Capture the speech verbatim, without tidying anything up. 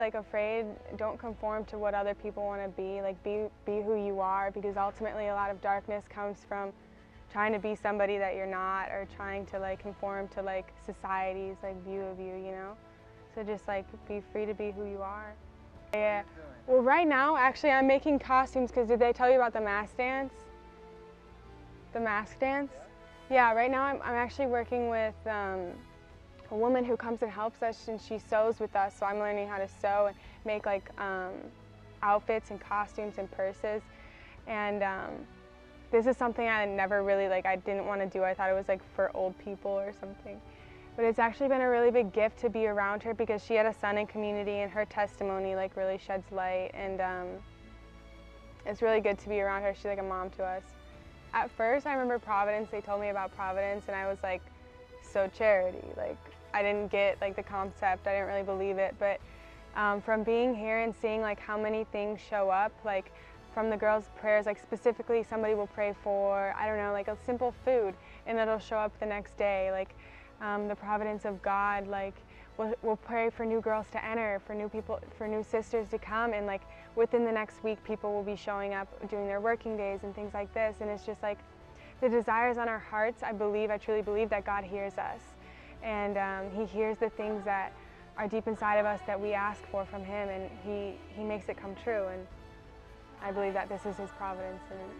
Like afraid, don't conform to what other people want to be, like be, be who you are, because ultimately a lot of darkness comes from trying to be somebody that you're not, or trying to like conform to like society's like view of you, you know? So just like be free to be who you are. Yeah. Well, right now actually I'm making costumes, because did they tell you about the mask dance? The mask dance? Yeah, right now I'm, I'm actually working with um, a woman who comes and helps us, and she sews with us, so I'm learning how to sew and make like um, outfits and costumes and purses. And um, this is something I never really, like I didn't want to do. I thought it was like for old people or something. But it's actually been a really big gift to be around her, because she had a son in community and her testimony like really sheds light, and um, it's really good to be around her. She's like a mom to us. At first I remember Providence, they told me about Providence, and I was like, so charity, like I didn't get like the concept, I didn't really believe it, but um, from being here and seeing like how many things show up, like from the girls' prayers, like specifically somebody will pray for, I don't know, like a simple food, and it'll show up the next day, like um, the providence of God, like we'll, we'll pray for new girls to enter, for new people, for new sisters to come, and like within the next week people will be showing up doing their working days and things like this, and it's just like the desires on our hearts. I believe, I truly believe that God hears us, and um, He hears the things that are deep inside of us that we ask for from Him, and He, he makes it come true, and I believe that this is His providence. And